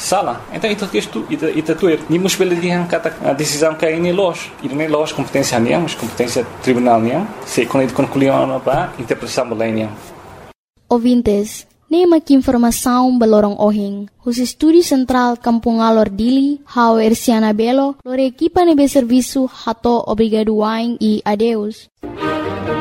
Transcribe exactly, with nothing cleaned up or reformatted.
sala. Então itu itu itu itu tu ni mus pilihan kata decisão que ini los. Ini nem los competência nia, mas competência tribunal nia. Se quando itu concluiu apa interpretação lainnya. Ouvintes, nem aqui informação belorong ohing. Os estúdio central Kampung Alor Dili, hau Erciana Belo, lore equipa nebe serviço hato obrigado waing e adeus.